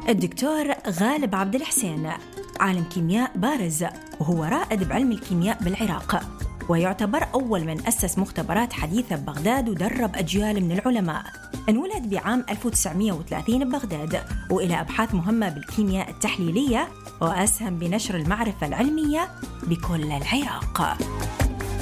الدكتور غالب عبد الحسين عالم كيمياء بارز، وهو رائد بعلم الكيمياء بالعراق، ويعتبر أول من أسس مختبرات حديثة ببغداد ودرب أجيال من العلماء. انولد بعام 1930 ببغداد، وإلى أبحاث مهمة بالكيمياء التحليلية، وأسهم بنشر المعرفة العلمية بكل العراق.